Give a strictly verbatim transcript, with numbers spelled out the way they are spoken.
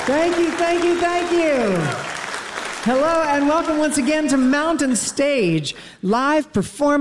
Thank you, thank you, thank you. Hello and welcome once again to Mountain Stage, live performance.